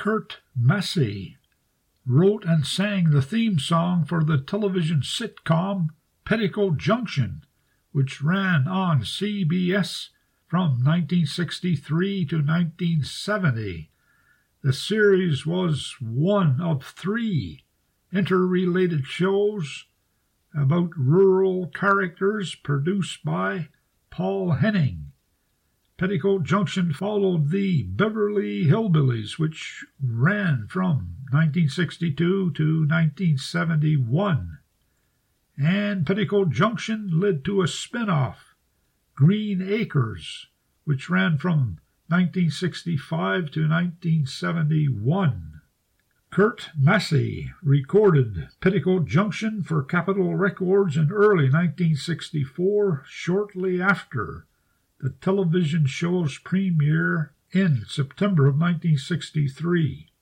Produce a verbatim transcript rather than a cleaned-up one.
Kurt Massey wrote and sang the theme song for the television sitcom Petticoat Junction, which ran on C B S from nineteen sixty-three to nineteen seventy. The series was one of three interrelated shows about rural characters produced by Paul Henning. Petticoat Junction followed the Beverly Hillbillies, which ran from nineteen sixty-two to nineteen seventy-one. And Petticoat Junction led to a spin-off, Green Acres, which ran from nineteen sixty-five to nineteen seventy-one. Kurt Massey recorded Petticoat Junction for Capitol Records in early nineteen sixty-four, shortly after the television show's premiere in September of nineteen sixty-three.